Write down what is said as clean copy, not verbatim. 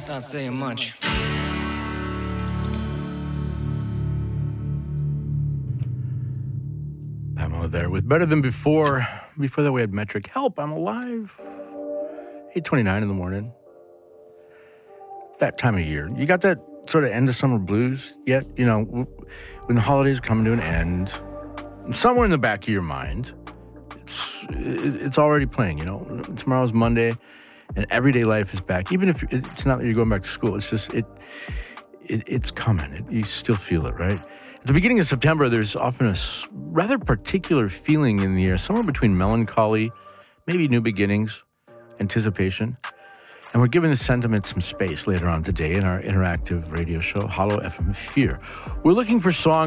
That's not saying much. Pamela there with Better Than Before. Before that, we had Metric. Help, I'm alive. 8:29 in the morning. That time of year. You got that sort of end of summer blues yet? You know, when the holidays are coming to an end, somewhere in the back of your mind, it's already playing, you know. Tomorrow's Monday, and everyday life is back. Even if it's not that you're going back to school, it's just, it's coming. You still feel it, right? At the beginning of September, there's often a rather particular feeling in the air, somewhere between melancholy, maybe new beginnings, anticipation. And we're giving the sentiment some space later on today in our interactive radio show, Hollow FM Fear. We're looking for songs